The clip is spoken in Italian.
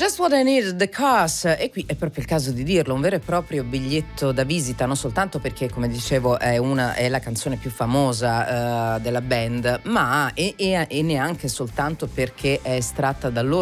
Just What I Need, The Cars, e qui è proprio il caso di dirlo, un vero e proprio biglietto da visita, non soltanto perché, come dicevo, è la canzone più famosa della band, ma e neanche soltanto perché è estratta dal loro